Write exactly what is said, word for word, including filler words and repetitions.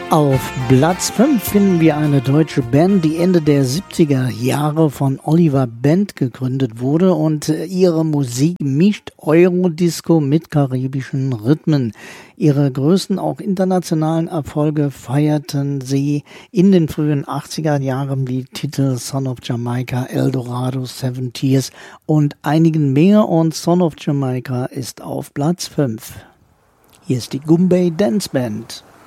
Auf Platz fünf finden wir eine deutsche Band, die Ende der siebziger Jahre von Oliver Bend gegründet wurde und ihre Musik mischt Eurodisco mit karibischen Rhythmen. Ihre größten, auch internationalen Erfolge feierten sie in den frühen achtziger Jahren wie Titel Son of Jamaica, Eldorado, Seven Tears und einigen mehr, und Son of Jamaica ist auf Platz fünf. Hier ist die Goombay Dance Band.